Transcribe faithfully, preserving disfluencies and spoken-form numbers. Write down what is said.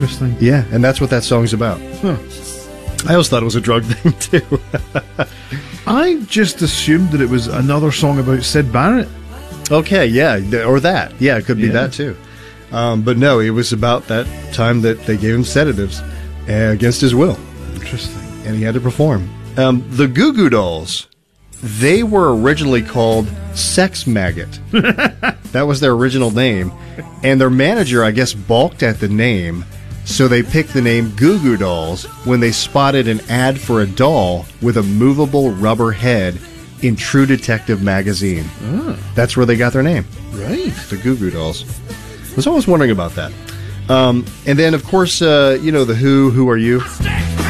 Interesting. Yeah, and that's what that song's about. Huh. I always thought it was a drug thing, too. I just assumed that it was another song about Syd Barrett. Okay, yeah, or that. Yeah, it could be Yeah. that, too. Um, but no, it was about that time that they gave him sedatives uh, against his will. Interesting. And he had to perform. Um, the Goo Goo Dolls, they were originally called Sex Maggot. That was their original name. And their manager, I guess, balked at the name, so they picked the name Goo Goo Dolls when they spotted an ad for a doll with a movable rubber head in True Detective magazine. Ah. That's where they got their name. Right. The Goo Goo Dolls. I was always wondering about that. Um, and then, of course, uh, you know, The Who, Who Are You?